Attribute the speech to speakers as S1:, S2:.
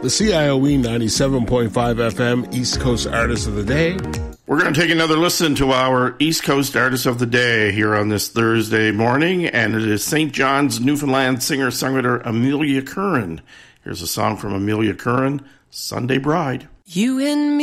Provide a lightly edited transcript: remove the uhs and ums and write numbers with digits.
S1: the CIOE 97.5 FM East Coast Artist of the Day.
S2: We're going to take another listen to our East Coast Artist of the Day here on this Thursday morning, and it is St. John's, Newfoundland singer-songwriter Amelia Curran. Here's a song from Amelia Curran, Sunday Bride.
S3: You and me.